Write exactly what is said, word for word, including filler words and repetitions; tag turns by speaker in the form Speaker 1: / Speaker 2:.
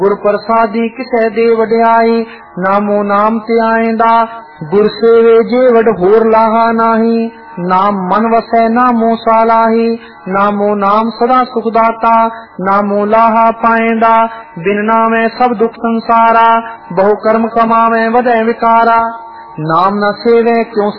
Speaker 1: गुर प्रसादी किसे दे वड्याई, नामो नाम ते आएंदा, गुर सेवे जे वड होर लाहा नाही। नाम मन वसै नामो सालाही, नामो नाम सदा सुखदाता, नामो लाहा पाएंदा, बिन नामे सब दुख संसारा, बहु कर्म कमावे वदे विकारा। नाम न सेवे क्यों